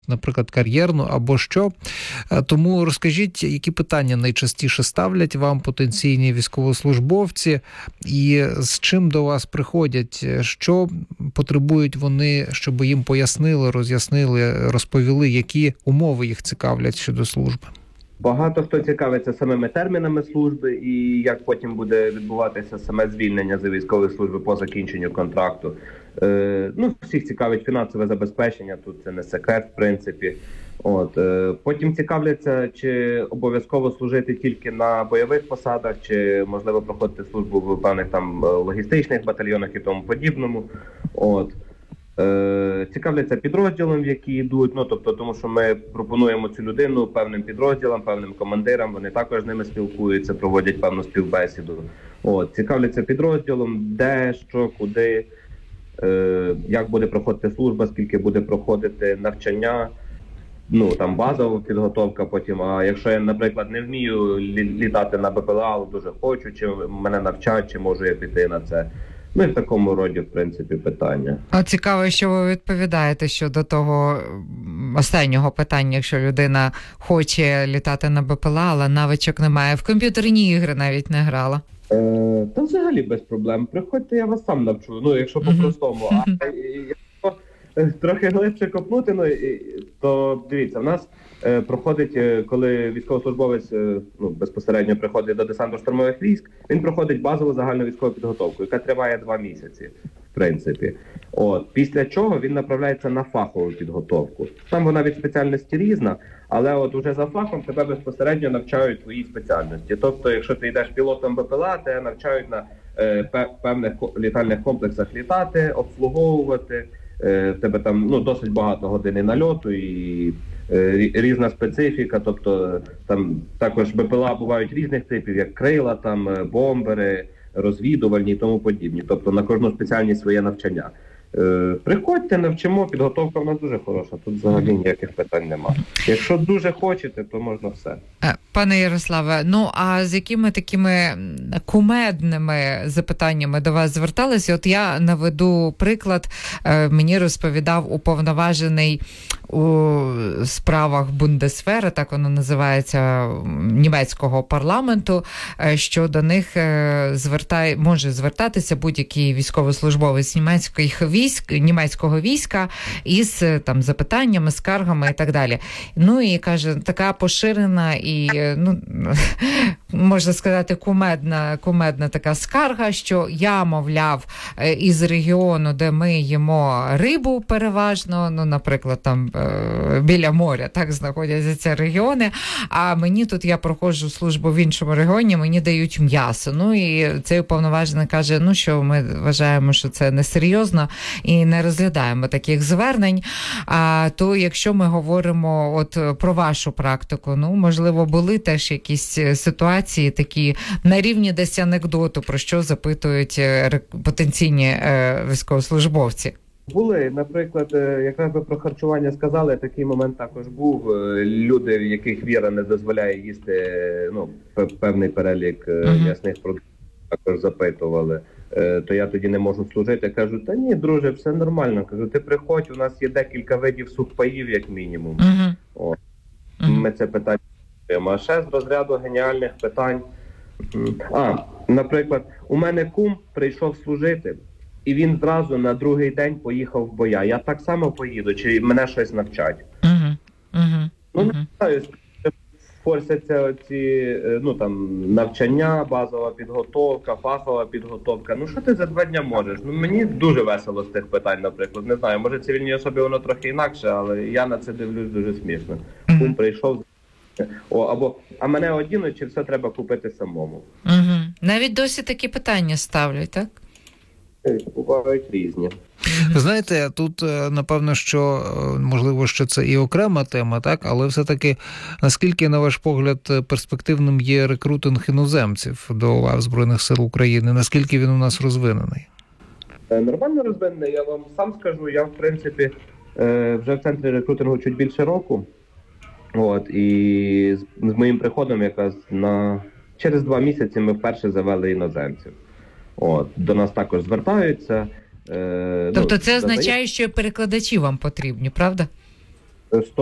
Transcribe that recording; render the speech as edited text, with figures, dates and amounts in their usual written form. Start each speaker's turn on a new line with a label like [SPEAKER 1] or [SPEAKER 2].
[SPEAKER 1] наприклад, кар'єрну або що. Тому розкажіть, які питання найчастіше ставлять вам потенційні військовослужбовці і з чим до вас приходять, що потребують вони, щоб їм пояснили, роз'яснили, розповіли, які умови їх цікавлять щодо служби?
[SPEAKER 2] Багато хто цікавиться самими термінами служби і як потім буде відбуватися саме звільнення з військової служби по закінченню контракту. Всіх цікавить фінансове забезпечення, тут це не секрет, в принципі. Потім цікавляться, чи обов'язково служити тільки на бойових посадах, чи можливо проходити службу в певних там логістичних батальйонах і тому подібному. Цікавляться підрозділом, в які йдуть, тому що ми пропонуємо цю людину певним підрозділам, певним командирам, вони також з ними спілкуються, проводять певну співбесіду. Цікавляться підрозділом, де, що, куди, як буде проходити служба, скільки буде проходити навчання, базова підготовка потім. А якщо я, наприклад, не вмію літати на БПЛА, але дуже хочу, чи мене навчать, чи можу я піти на це. І в такому роді, в принципі, питання.
[SPEAKER 3] Цікаво, що ви відповідаєте щодо того останнього питання, якщо людина хоче літати на БПЛА, але навичок немає. В комп'ютерні ігри навіть не грала.
[SPEAKER 2] Та взагалі без проблем. Приходьте, я вас сам навчу, якщо по-простому. А якщо трохи глибше копнути, то дивіться, в нас проходить, коли військовослужбовець безпосередньо приходить до десантно-штурмових військ, він проходить базову загальну військову підготовку, яка триває 2 місяці, в принципі. Після чого він направляється на фахову підготовку. Там вона від спеціальності різна, але уже за фахом тебе безпосередньо навчають твоїй спеціальності. Тобто, якщо ти йдеш пілотом БПЛА, тебе навчають на певних літальних комплексах літати, обслуговувати. В тебе там досить багато годин нальоту і різна специфіка, тобто там також БПЛА бувають різних типів, як крила, там бомбери, розвідувальні і тому подібні. Тобто на кожну спеціальність своє навчання. Приходьте, навчимо, підготовка в нас дуже хороша, тут взагалі ніяких питань немає. Якщо дуже хочете, то можна все.
[SPEAKER 3] Пане Ярославе, а з якими такими кумедними запитаннями до вас зверталися? Я наведу приклад. Мені розповідав уповноважений у справах Бундесвера, так воно називається, німецького парламенту, що до них може звертатися будь-який військовослужбовець німецького війська із запитаннями, скаргами і так далі. І каже, така поширена і, можна сказати, кумедна така скарга, що я, мовляв, із регіону, де ми їмо рибу переважно, наприклад, там біля моря, так знаходяться ці регіони, а мені тут, я проходжу службу в іншому регіоні, мені дають м'ясо. І цей уповноважений каже, що ми вважаємо, що це несерйозно і не розглядаємо таких звернень. А то, якщо ми говоримо про вашу практику, можливо, були теж якісь ситуації такі на рівні десь анекдоту, про що запитують потенційні військовослужбовці?
[SPEAKER 2] Були, наприклад, якраз ви про харчування сказали, такий момент також був. Люди, в яких віра не дозволяє їсти певний перелік м'ясних продуктів, також запитували. То я тоді не можу служити. Кажу, та ні, друже, все нормально. Кажу, ти приходь, у нас є декілька видів сухпаїв, як мінімум. Ми це питання маємо. А ще з розряду геніальних питань. Наприклад, у мене кум прийшов служити, і він зразу на другий день поїхав в боя. Я так само поїду, чи мене щось навчать? Не знаю, форсяться ці, навчання, базова підготовка, фахова підготовка. Що ти за 2 дня можеш? Мені дуже весело з тих питань, наприклад. Не знаю, може цивільній особі воно трохи інакше, але я на це дивлюсь дуже смішно. Кум прийшов, а мене одінуть, чи все треба купити самому?
[SPEAKER 3] Навіть досі такі питання ставлять, так?
[SPEAKER 2] Бувають різні.
[SPEAKER 1] Ви знаєте, тут, напевно, що, можливо, що це і окрема тема, так? Але все-таки, наскільки, на ваш погляд, перспективним є рекрутинг іноземців до лав Збройних сил України? Наскільки він у нас розвинений?
[SPEAKER 2] Нормально розвинений, я вам сам скажу. Я, в принципі, вже в центрі рекрутингу чуть більше року. І з моїм приходом якраз через 2 місяці ми вперше завели іноземців. До нас також звертаються.
[SPEAKER 3] Тобто це означає, що перекладачі вам потрібні, правда?
[SPEAKER 2] 100